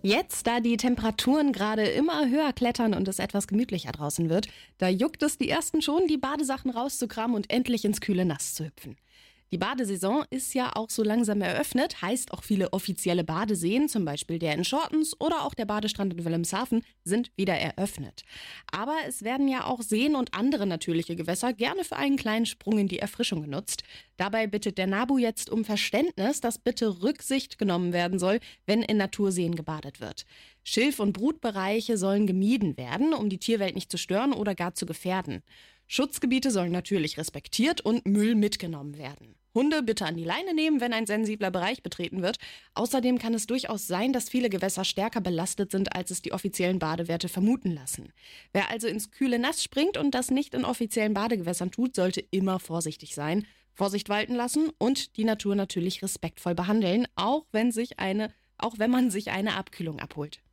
Jetzt, da die Temperaturen gerade immer höher klettern und es etwas gemütlicher draußen wird, da juckt es die Ersten schon, die Badesachen rauszukramen und endlich ins kühle Nass zu hüpfen. Die Badesaison ist ja auch so langsam eröffnet, heißt auch viele offizielle Badeseen, zum Beispiel der in Schortens oder auch der Badestrand in Wilhelmshaven, sind wieder eröffnet. Aber es werden ja auch Seen und andere natürliche Gewässer gerne für einen kleinen Sprung in die Erfrischung genutzt. Dabei bittet der NABU jetzt um Verständnis, dass bitte Rücksicht genommen werden soll, wenn in Naturseen gebadet wird. Schilf- und Brutbereiche sollen gemieden werden, um die Tierwelt nicht zu stören oder gar zu gefährden. Schutzgebiete sollen natürlich respektiert und Müll mitgenommen werden. Hunde bitte an die Leine nehmen, wenn ein sensibler Bereich betreten wird. Außerdem kann es durchaus sein, dass viele Gewässer stärker belastet sind, als es die offiziellen Badewerte vermuten lassen. Wer also ins kühle Nass springt und das nicht in offiziellen Badegewässern tut, sollte immer vorsichtig sein, Vorsicht walten lassen und die Natur natürlich respektvoll behandeln, auch wenn man sich eine Abkühlung abholt.